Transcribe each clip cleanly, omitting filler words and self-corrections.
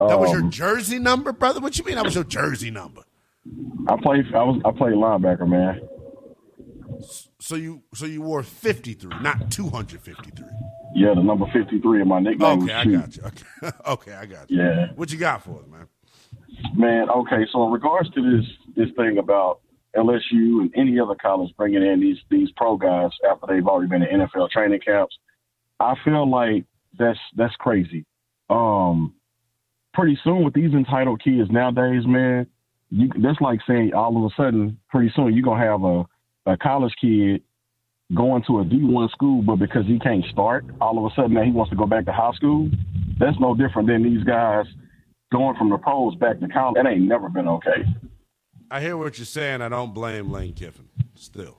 That was your jersey number, brother? What you mean that was your jersey number? I played linebacker, man. So you wore 53, not 253. Yeah, the number 53 in my nickname. Okay, I got you. Okay, I got you. Yeah. What you got for us, man? Man, okay, so in regards to this thing about LSU and any other college bringing in these pro guys after they've already been in NFL training camps, I feel like that's crazy. Pretty soon with these entitled kids nowadays, man, that's like saying all of a sudden, pretty soon you're gonna have a college kid going to a D1 school, but because he can't start, all of a sudden now he wants to go back to high school. That's no different than these guys going from the pros back to college. That ain't never been okay. I hear what you're saying. I don't blame Lane Kiffin still.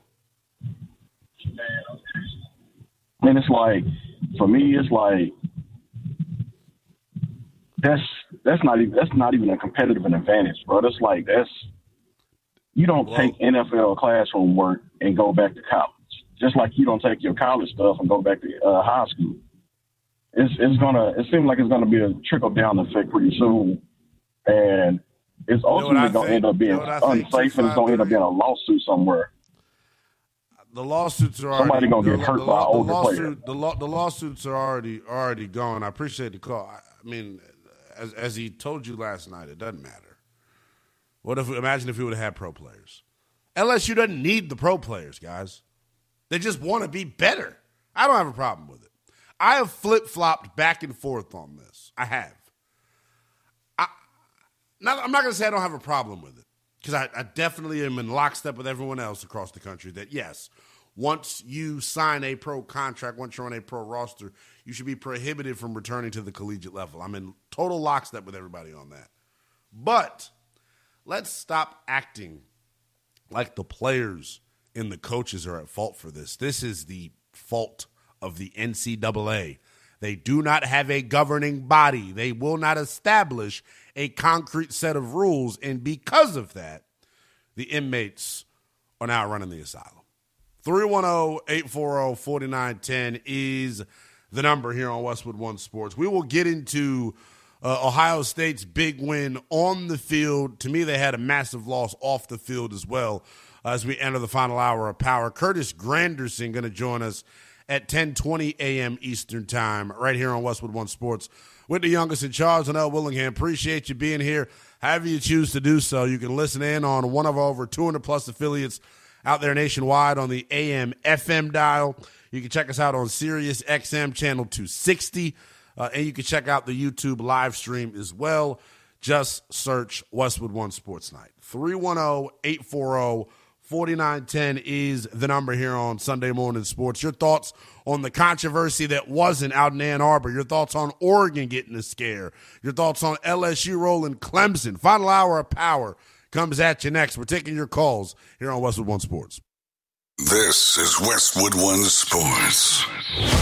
And it's like, for me, it's like that's not even a competitive advantage, bro. That's like you don't take NFL classroom work and go back to college. Just like you don't take your college stuff and go back to high school. It seems like it's gonna be a trickle down effect pretty soon, and it's ultimately gonna end up being unsafe, and it's gonna end up being a lawsuit somewhere. The lawsuits are somebody gonna get hurt by an older player. The lawsuits are already gone. I appreciate the call. I mean, as he told you last night, it doesn't matter. Imagine if we would have had pro players. LSU doesn't need the pro players, guys. They just want to be better. I don't have a problem with it. I have flip-flopped back and forth on this. I have. I'm not going to say I don't have a problem with it, because I definitely am in lockstep with everyone else across the country that, yes, once you sign a pro contract, once you're on a pro roster, you should be prohibited from returning to the collegiate level. I'm in total lockstep with everybody on that. But let's stop acting like the players and the coaches are at fault for this. This is the fault of the NCAA. They do not have a governing body. They will not establish a concrete set of rules, and because of that, the inmates are now running the asylum. 310-840-4910 is the number here on Westwood One Sports. We will get into Ohio State's big win on the field. To me, they had a massive loss off the field as well as we enter the final hour of Power. Curtis Granderson going to join us at 10:20 a.m. Eastern Time right here on Westwood One Sports with the youngest in charge, L. Willingham. Appreciate you being here. However you choose to do so, you can listen in on one of our over 200-plus affiliates out there nationwide on the AM FM dial. You can check us out on Sirius XM channel 260, and you can check out the YouTube live stream as well. Just search Westwood One Sports Night. 310-840-4910 is the number here on Sunday Morning Sports. Your thoughts on the controversy that wasn't out in Ann Arbor. Your thoughts on Oregon getting a scare. Your thoughts on LSU rolling Clemson. Final hour of Power comes at you next. We're taking your calls here on Westwood One Sports. This is Westwood One Sports.